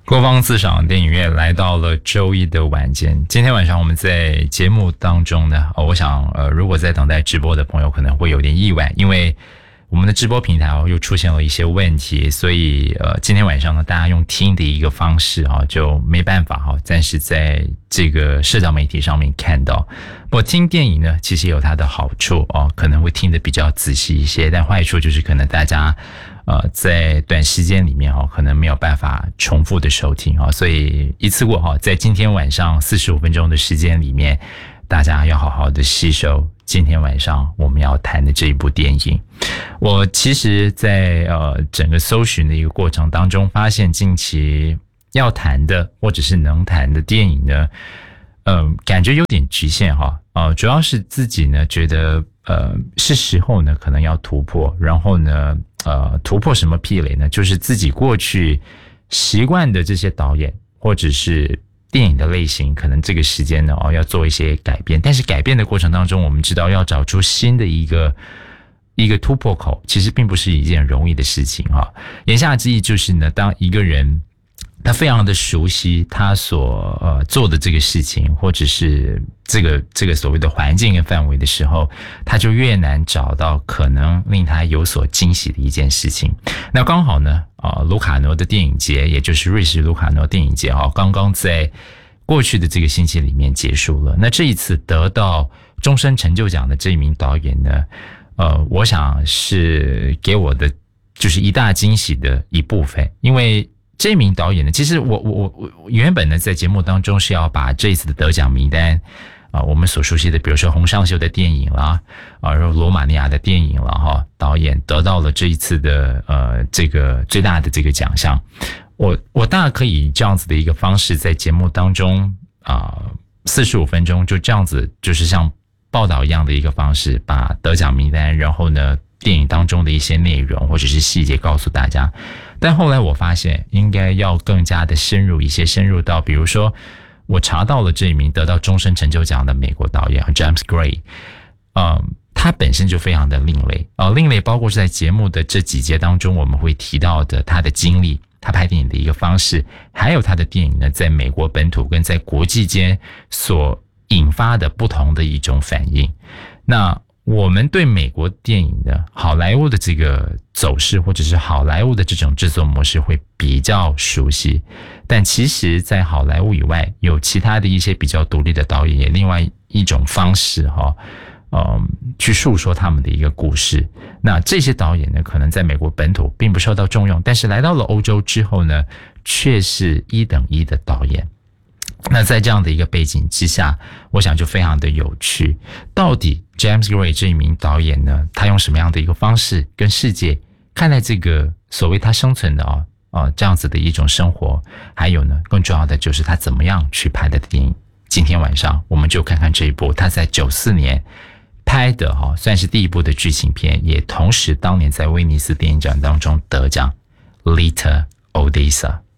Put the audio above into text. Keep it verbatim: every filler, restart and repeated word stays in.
国芳自赏电影院来到了周一的晚间。今天晚上我们在节目当中呢，哦、我想呃，如果在等待直播的朋友可能会有点意外，因为我们的直播平台哦又出现了一些问题，所以呃今天晚上呢，大家用听的一个方式啊、哦、就没办法哈、哦，暂时在这个社交媒体上面看到。不过听电影呢，其实有它的好处哦，可能会听得比较仔细一些，但坏处就是可能大家。呃，在短时间里面哈、哦，可能没有办法重复的收听哈、哦，所以一次过哈、哦，在今天晚上四十五分钟的时间里面，大家要好好的吸收今天晚上我们要谈的这一部电影。我其实在呃整个搜寻的一个过程当中，发现近期要谈的或者是能谈的电影呢，嗯、呃，感觉有点局限哈，呃，主要是自己呢觉得呃是时候呢可能要突破，然后呢。呃，突破什么壁垒呢？就是自己过去习惯的这些导演或者是电影的类型，可能这个时间呢哦要做一些改变。但是改变的过程当中，我们知道要找出新的一个一个突破口，其实并不是一件容易的事情哈、哦。言下之意就是呢，当一个人他非常的熟悉他所呃做的这个事情，或者是这个这个所谓的环境跟范围的时候，他就越难找到可能令他有所惊喜的一件事情。那刚好呢，啊、呃，卢卡诺的电影节，也就是瑞士卢卡诺电影节哈、哦，刚刚在过去的这个星期里面结束了。那这一次得到终身成就奖的这一名导演呢，呃，我想是给我的就是一大惊喜的一部分，因为。这名导演呢，其实我我我原本呢在节目当中是要把这一次的得奖名单啊、呃，我们所熟悉的，比如说洪尚秀的电影啦，啊，然后罗马尼亚的电影了哈，导演得到了这一次的呃这个最大的这个奖项，我我大概可以这样子的一个方式在节目当中啊四十五分钟就这样子，就是像报道一样的一个方式，把得奖名单，然后呢。电影当中的一些内容或者是细节告诉大家，但后来我发现应该要更加的深入一些，深入到比如说我查到了这一名得到终身成就奖的美国导演 James Gray， 嗯，他本身就非常的另类啊、呃，另类包括是在节目的这几节当中我们会提到的他的经历，他拍电影的一个方式，还有他的电影呢在美国本土跟在国际间所引发的不同的一种反应。那我们对美国电影的好莱坞的这个走势，或者是好莱坞的这种制作模式会比较熟悉，但其实在好莱坞以外有其他的一些比较独立的导演，也另外一种方式哈、哦，嗯，去述说他们的一个故事。那这些导演呢，可能在美国本土并不受到重用，但是来到了欧洲之后呢，却是一等一的导演。那在这样的一个背景之下，我想就非常的有趣。到底 James Gray 这一名导演呢，他用什么样的一个方式跟世界看待这个所谓他生存的啊啊、呃、这样子的一种生活？还有呢，更重要的就是他怎么样去拍的电影。今天晚上我们就看看这一部他在九四年拍的哈、哦，算是第一部的剧情片，也同时当年在威尼斯电影展当中得奖《Little Odessa》。